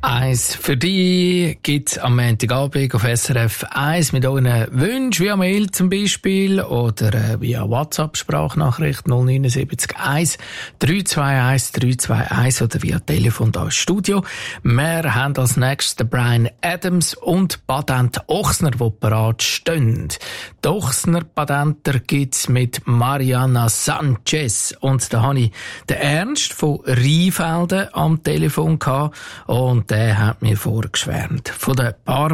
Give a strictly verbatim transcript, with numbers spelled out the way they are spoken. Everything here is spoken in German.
Eins für dich gibt's am Montagabend auf S R F eins mit euren Wünschen, via Mail zum Beispiel oder äh, via WhatsApp-Sprachnachricht null neun sieben eins drei zwei eins drei zwei eins oder via Telefon da ins Studio. Wir haben als nächstes den Bryan Adams und Patent Ochsner, die parat stehen. Die Ochsner Patenter gibt's mit Mariana Sanchez und da habe ich den Ernst von Rheinfelden am Telefon gehabt und der hat mir vorgeschwärmt von der Bar